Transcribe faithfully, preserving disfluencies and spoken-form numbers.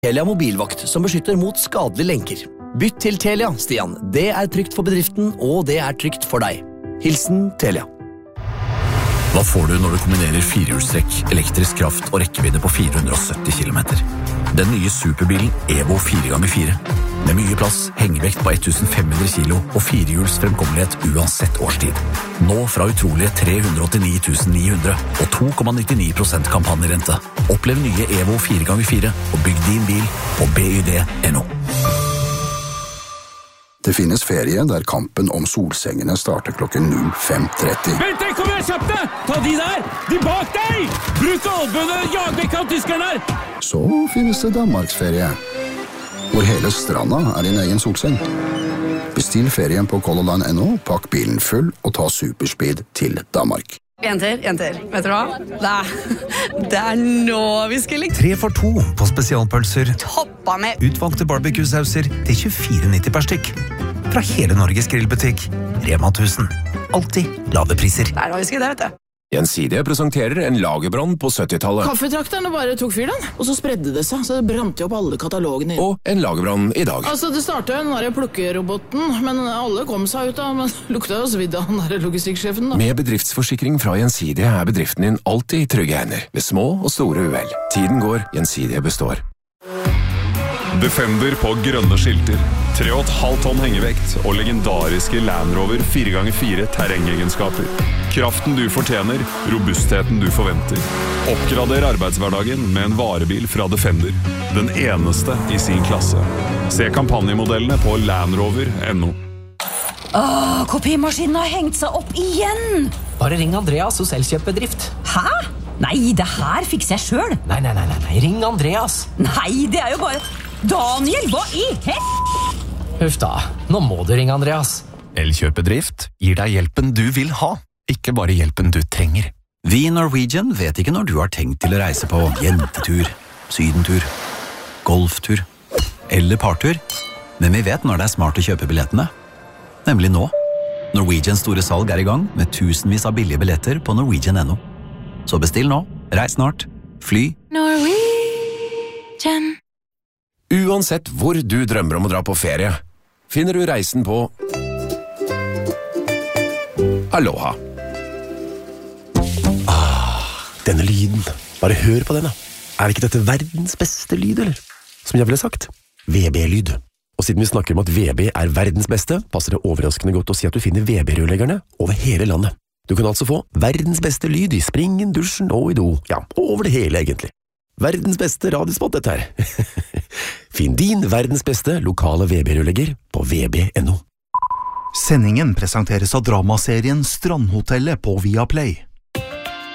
Telia mobilvakt som beskytter mot skadelige lenker. Bytt til Telia, Stian. Det er trygt for bedriften, og det er trygt for deg. Hilsen Telia. Hva får du når du kombinerer firehjulstrekk, elektrisk kraft og rekkevidde på fire hundre og sytti kilometer? Den nye superbilen Evo fire ganger fire. Med mye plass, hengevekt på fem hundre kilo og firehjuls fremkommelighet uansett årstid. Nå fra utrolige tre hundre og åttini tusen ni hundre og to komma nittini prosent kampanjerente. Opplev nye Evo fire ganger fire og bygg din bil på B Y D punktum N O. Det finnes ferie der kampen om solsengene starter klokken null fem tretti. Vent deg, kom igjen, kjapt deg! Ta de der! De bak deg! Bruk albønene, jag vekk av tyskerne her! Så finnes det Danmarksferie, hvor hele stranda er din egen solseng. Bestill ferien på Color Line punktum N O, pakk bilen full og ta superspeed til Danmark. Jenter, jenter, vet du hva? Det er, det er nå vi skal ligge. Tre for to på spesialpølser. Toppa med Utvalgte barbecue-sauser til tjuefire nitti per stykk. Fra hele Norges grillbutikk. Rema tusen. Alltid lave priser. Det er nå vi skal det, vet du. Gjensidige presenterer en lagerbrann på syttitallet. Kaffetrakterne bare tok fyr den, og så spredde det seg, så det brant jo opp alle katalogene. Og en lagerbrann i dag. Altså, det startet jo den der plukkeroboten, men alle kom seg ut av, men lukta jo svidd av den der logistikksjefen da. Med bedriftsforsikring fra Gjensidige er bedriften din alltid i trygge hender, ved små og store uhell. Tiden går, Gjensidige består. Defender på grønne skilter, tre komma fem tonn hengevekt og legendariske Land Rover fire ganger fire terrengegenskaper. Kraften du fortjener, robustheten du forventer. Oppgrader arbeidshverdagen med en varebil fra Defender. Den eneste i sin klasse. Se kampanjemodellene på land rover punktum N O. Åh, kopimaskinen har hengt seg opp igjen! Bare ring Andreas hos Elkjøp-bedrift. Hæ? Nei, det her fikser jeg selv. Nei, nei, nei, nei, ring Andreas. Nei, det er jo bare... Daniel, hva i hel... Huff da, nå må du ringe Andreas. Elkjøp-bedrift gir deg hjelpen du vil ha, ikke bare hjelpen du trenger. Vi i Norwegian vet ikke når du har tenkt til å reise på jentetur, sydentur, golftur eller partur, men vi vet når det er smart å kjøpe billettene. Nemlig nå. Norwegians store salg er i gang med tusenvis av billige billetter på norwegian punktum N O. Så bestill nå, reis snart, fly. Norwegian. Uansett hvor du drømmer om å dra på ferie, finner du reisen på Aloha. Ah, denne lyden. Bare hør på den da. Er ikke dette verdens beste lyd, eller? Som jeg ville sagt, V B-lyd. Og siden vi snakker om at V B er verdens beste, passer det overraskende godt å si at du finner V B-rørleggerne over hele landet. Du kan altså få verdens beste lyd i springen, dusjen og i do. Ja, over det hele egentlig. Verdens beste radiospot dette her. Finn din verdens beste lokale V B-rørlegger på V B punktum N O. Sendingen presenteres av dramaserien Strandhotellet på Viaplay.